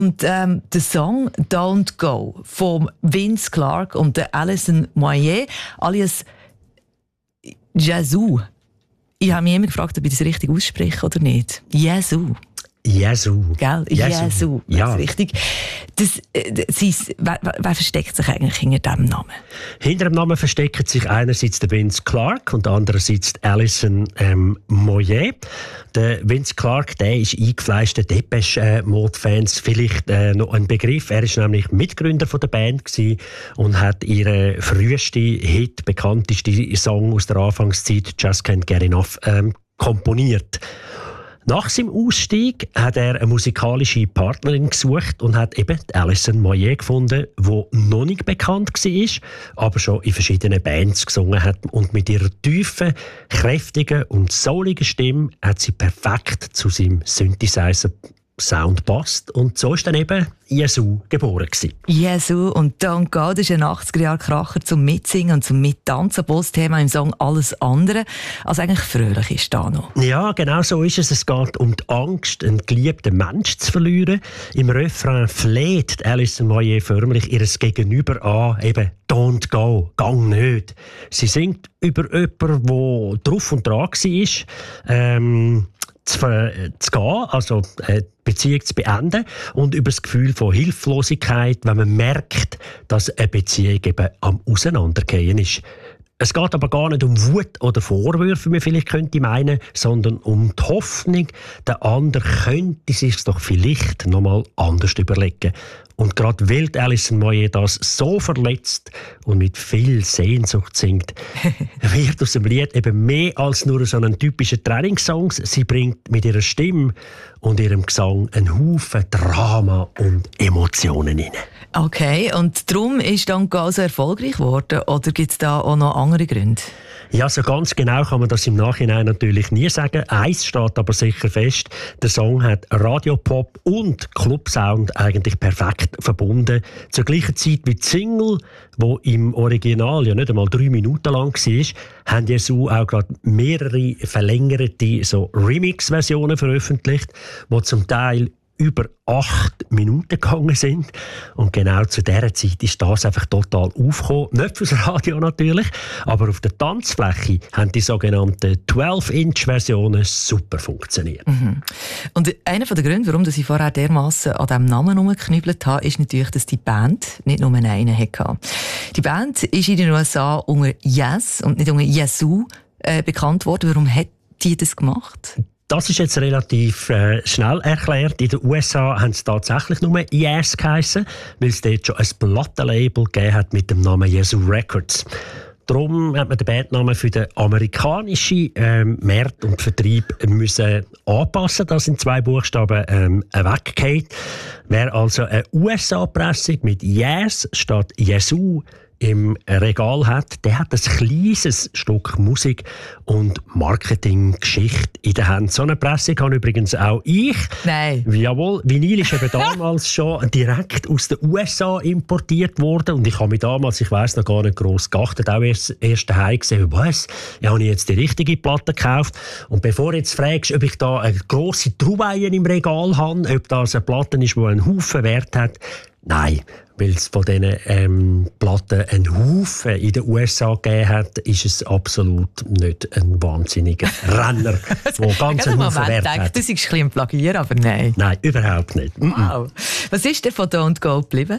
Und der Song «Don't Go» von Vince Clarke und der Alison Moyet, alias Yazoo. Ich habe mich immer gefragt, ob ich das richtig ausspreche oder nicht. Yazoo. Yazoo. Gell? Yazoo. Ja. Richtig. Wer versteckt sich eigentlich hinter diesem Namen? Hinter dem Namen versteckt sich einerseits der Vince Clarke und andererseits Alison Moyet. Der Vince Clarke, der ist eingefleischter Depeche-Mode-Fans vielleicht noch ein Begriff. Er ist nämlich Mitgründer von der Band gewesen und hat ihren frühesten Hit, bekannteste Song aus der Anfangszeit, «Just Can't Get Enough», komponiert. Nach seinem Ausstieg hat er eine musikalische Partnerin gesucht und hat eben Alison Moyet gefunden, die noch nicht bekannt war, aber schon in verschiedenen Bands gesungen hat. Und mit ihrer tiefen, kräftigen und souligen Stimme hat sie perfekt zu seinem Synthesizer-Sound gepasst. Und so ist dann eben Yazoo geboren gewesen. Yazoo und «Don't Go», das ist ein 80er-Jahre-Kracher zum Mitsingen und zum Mittanzen, obwohl das Thema im Song alles andere als eigentlich fröhlich ist da noch. Ja, genau so ist es. Es geht um die Angst, einen geliebten Menschen zu verlieren. Im Refrain fleht Alison Moyet förmlich ihr Gegenüber an, eben «Don't go», «Gang nicht». Sie singt über jemanden, der drauf und dran war, zu gehen, also die Beziehung zu beenden, und über das Gefühl von Hilflosigkeit, wenn man merkt, dass eine Beziehung eben am Auseinandergehen ist. Es geht aber gar nicht um Wut oder Vorwürfe, wie man vielleicht könnte meinen, sondern um die Hoffnung, der andere könnte sich doch vielleicht noch mal anders überlegen. Und gerade weil Alison Moyet das so verletzt und mit viel Sehnsucht singt, wird aus dem Lied eben mehr als nur so einen typischen Trainingssong. Sie bringt mit ihrer Stimme und ihrem Gesang einen Haufen Drama und Emotionen rein. Okay, und darum ist «Don't Go» so erfolgreich geworden, oder gibt es da auch noch andere Gründe? Ja, so ganz genau kann man das im Nachhinein natürlich nie sagen. Eins steht aber sicher fest: der Song hat Radiopop und Clubsound eigentlich perfekt verbunden. Zur gleichen Zeit wie die Single, die im Original ja nicht einmal 3 Minuten lang war, haben Yazoo auch gerade mehrere verlängerte so Remix-Versionen veröffentlicht, die zum Teil über 8 Minuten gegangen sind. Und genau zu dieser Zeit ist das einfach total aufgekommen. Nicht fürs Radio natürlich, aber auf der Tanzfläche haben die sogenannten 12-Inch-Versionen super funktioniert. Mhm. Und einer der Gründe, warum ich vorher dermassen an diesem Namen herumgeknüppelt habe, ist natürlich, dass die Band nicht nur einen hatte. Die Band ist in den USA unter Yes und nicht unter Yazoo bekannt worden. Warum hat die das gemacht? Das ist jetzt relativ schnell erklärt. In den USA haben es tatsächlich nur Yes geheissen, weil es dort schon ein Plattenlabel gegeben hat mit dem Namen Yazoo Records. Darum hat man den Bandnamen für den amerikanischen Markt und Vertrieb müssen anpassen. Das sind 2 Buchstaben weggefallen. Wer also eine USA-Pressung mit Yes statt Yazoo im Regal hat, der hat ein kleines Stück Musik und Marketinggeschichte in der Hand. So eine Pressung habe übrigens auch ich. Nein. Jawohl, Vinyl ist eben damals schon direkt aus den USA importiert worden und ich habe mich damals, ich weiss noch gar nicht gross geachtet, auch erst daheim gesehen, was? Ja, habe ich jetzt die richtige Platte gekauft? Und bevor du jetzt fragst, ob ich da eine grosse Trouvaille im Regal habe, ob das eine Platte ist, die einen Haufen Wert hat, nein, weil es von diesen Platten einen Haufen in den USA gegeben hat, ist es absolut nicht ein wahnsinniger Renner, der ganz einen Haufen Wert hat. Das ist ein bisschen Plagier, aber nein. Nein, überhaupt nicht. Wow. Was ist denn von «Don't Go» geblieben?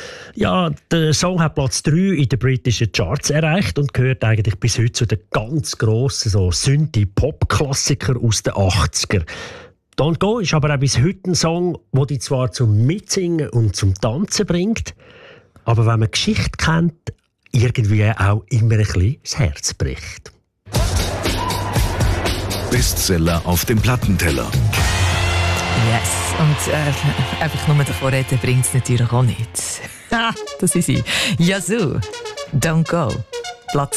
Ja, der Song hat Platz 3 in den britischen Charts erreicht und gehört eigentlich bis heute zu den ganz grossen so Synthie-Pop-Klassikern aus den 80er. «Don't Go» ist aber auch bis heute ein Song, der dich zwar zum Mitsingen und zum Tanzen bringt, aber wenn man die Geschichte kennt, irgendwie auch immer ein bisschen das Herz bricht. Bestseller auf dem Plattenteller. Yes, und einfach nur davon reden bringt es natürlich auch nicht. Das ist sie. Yazoo, «Don't Go». Platz